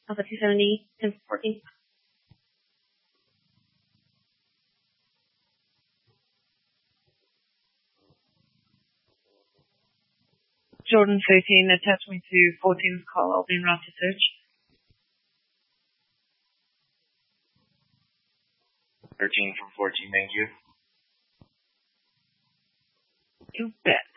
Alpha 270, 1014. Jordan 13, attach me to 14's call. I'll be en route to search. 13 from 14, thank you. You bet.